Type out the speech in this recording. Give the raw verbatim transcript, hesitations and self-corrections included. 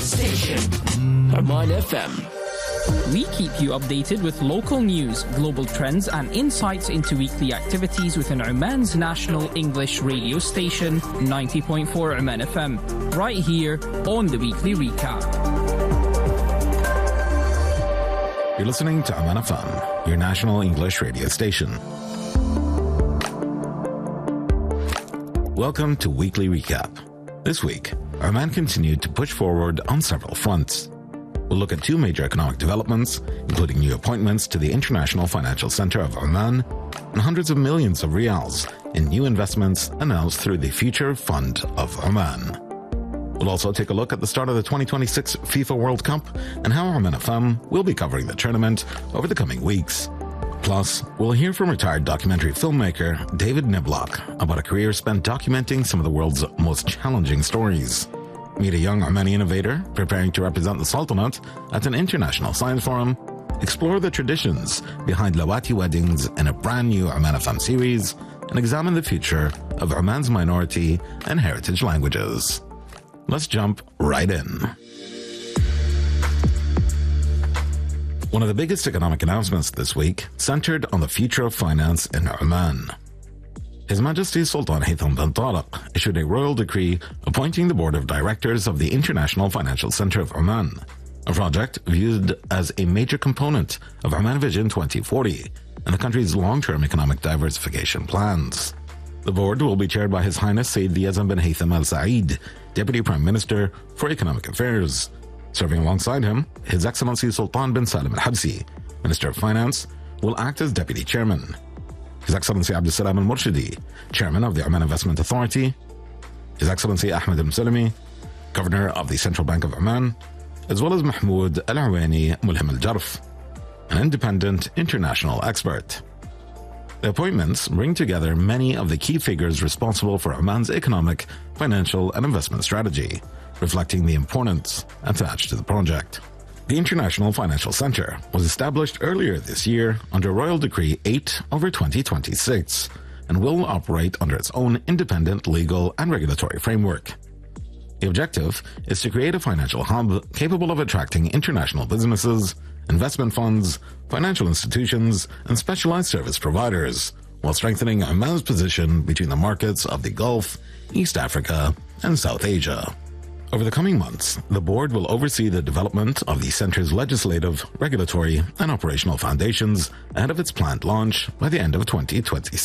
Station Oman F M. We keep you updated with local news, global trends and insights into weekly activities within Oman's national English radio station ninety point four Oman F M, right here on the Weekly Recap. You're listening to Oman F M, your national English radio station. Welcome to Weekly Recap. This week, Oman continued to push forward on several fronts. We'll look at two major economic developments, including new appointments to the International Financial Center of Oman and hundreds of millions of riyals in new investments announced through the Future Fund of Oman. We'll also take a look at the start of the twenty twenty-six FIFA World Cup and how Oman F M will be covering the tournament over the coming weeks. Plus, we'll hear from retired documentary filmmaker David Niblock about a career spent documenting some of the world's most challenging stories. Meet a young Omani innovator preparing to represent the Sultanate at an international science forum, explore the traditions behind Lawati weddings in a brand new Oman F M series, and examine the future of Oman's minority and heritage languages. Let's jump right in. One of the biggest economic announcements this week centered on the future of finance in Oman. His Majesty Sultan Haitham bin Tariq issued a royal decree appointing the board of directors of the International Financial Center of Oman, a project viewed as a major component of Oman Vision twenty forty and the country's long-term economic diversification plans. The board will be chaired by His Highness Sayyid Yazan bin Haitham Al Saeed, Deputy Prime Minister for Economic Affairs. Serving alongside him, His Excellency Sultan bin Salim Al Habsi, Minister of Finance, will act as Deputy Chairman. His Excellency Abdul Salam Al Murshidi, Chairman of the Oman Investment Authority, His Excellency Ahmed Al Musalimi, Governor of the Central Bank of Oman, as well as Mahmoud Al Awani Mulhim Al Jarf, an independent international expert. The appointments bring together many of the key figures responsible for Oman's economic, financial, and investment strategy, reflecting the importance attached to the project. The International Financial Center was established earlier this year under Royal Decree eight over twenty twenty-six and will operate under its own independent legal and regulatory framework. The objective is to create a financial hub capable of attracting international businesses, investment funds, financial institutions, and specialized service providers, while strengthening Oman's position between the markets of the Gulf, East Africa, and South Asia. Over the coming months, the board will oversee the development of the center's legislative, regulatory, and operational foundations ahead of its planned launch by the end of twenty twenty-six.